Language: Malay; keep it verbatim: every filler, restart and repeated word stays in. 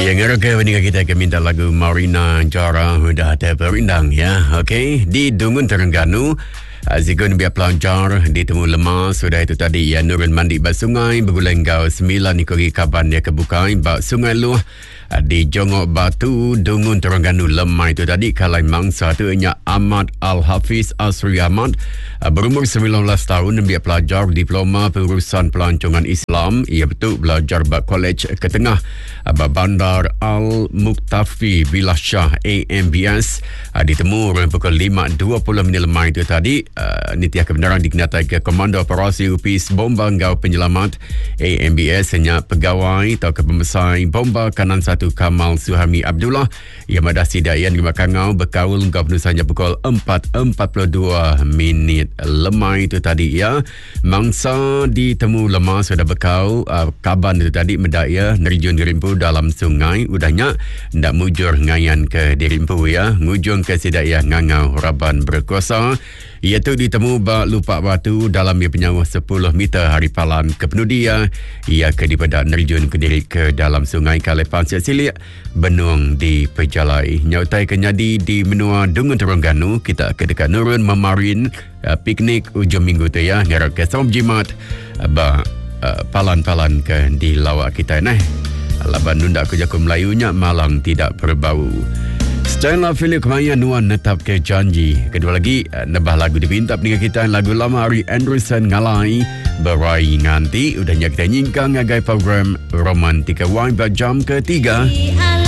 Yang ngeraka menikah kita akan minta lagu Marina Jara Huda Terperindang ya. Okey, di Dungun Terengganu Zigun biar pelajar ditemu lemah. Sudah itu tadi ya, Nurul mandi bak sungai bergulenggau sembilan ikori kaban dia kebukai bak sungai luah di Jongok Batu Dungun Terengganu lemah itu tadi. Kalai mangsa tu nya Ahmad Al-Hafiz Asri Ahmad berumur sembilan belas tahun, biar pelajar diploma pengurusan pelancongan Islam. Ia betul belajar bak Kolej Ketengah Bandar Al-Muktafi Billah Shah A M B S. Ditemu pukul lima dua puluh minit lemah itu tadi. Uh, Nitiah kebenaran dikenatai ke Komando Operasi Upis Bomba Ngau Penyelamat A M B S hanya pegawai atau kepemesai bomba kanan satu Kamal Suhami Abdullah yang madasi dayan di Makangau berkaul ngau penusahnya pukul empat empat puluh dua minit lemah itu tadi ya. Mangsa ditemu lemah sudah berkau uh, kaban itu tadi medaya nerjun dirimpu dalam sungai udahnya ndak mujur ngayan ke dirimpu ya, ngujung ke sidaya ngangau Raban berkuasa. Iaitu ditemu bak lupak batu dalam ia penyawa sepuluh meter hari palan ke penudia. Ia ke dipedak nerjun ke diri ke dalam sungai Kalepan Siak Silik benung di Pejalai. Nyautai kenyadi di menua Dungun Terengganu. Kita ke dekat Nurun memarin uh, piknik ujung minggu tu ya. Ngarap ke Som Jimat uh, bak uh, palan-palan ke di lawak kita nah. Laban nunda ke Jaku Melayunya malang tidak berbau. Stella Philip Maya Nuan netap ke janji. Kedua lagi nebah lagu dipinta peningkat kita lagu lama Ari Anderson Ngalai Berai Nganti. Udahnya kita nyingkang ngagai program Romantika Wine pada jam ketiga.